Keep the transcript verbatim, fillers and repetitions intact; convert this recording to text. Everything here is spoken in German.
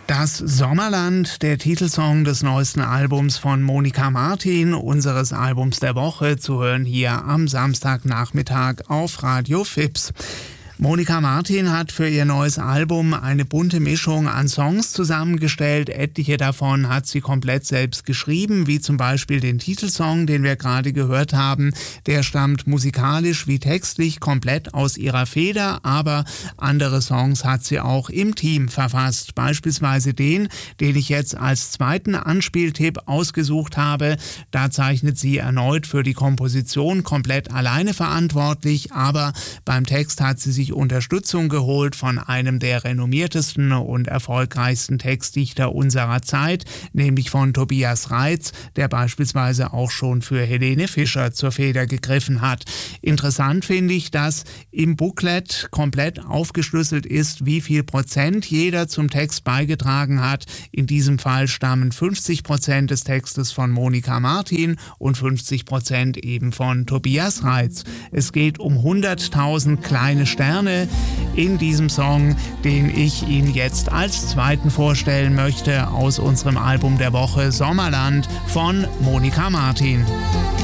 Das Sommerland, der Titelsong des neuesten Albums von Monika Martin, unseres Albums der Woche, zu hören hier am Samstagnachmittag auf Radio Fips. Monika Martin hat für ihr neues Album eine bunte Mischung an Songs zusammengestellt. Etliche davon hat sie komplett selbst geschrieben, wie zum Beispiel den Titelsong, den wir gerade gehört haben. Der stammt musikalisch wie textlich komplett aus ihrer Feder, aber andere Songs hat sie auch im Team verfasst. Beispielsweise den, den ich jetzt als zweiten Anspieltipp ausgesucht habe. Da zeichnet sie erneut für die Komposition komplett alleine verantwortlich, aber beim Text hat sie sich Unterstützung geholt von einem der renommiertesten und erfolgreichsten Textdichter unserer Zeit, nämlich von Tobias Reitz, der beispielsweise auch schon für Helene Fischer zur Feder gegriffen hat. Interessant finde ich, dass im Booklet komplett aufgeschlüsselt ist, wie viel Prozent jeder zum Text beigetragen hat. In diesem Fall stammen fünfzig Prozent des Textes von Monika Martin und fünfzig Prozent eben von Tobias Reitz. Es geht um hunderttausend kleine Sterne in diesem Song, den ich Ihnen jetzt als zweiten vorstellen möchte aus unserem Album der Woche Sommerland von Monika Martin.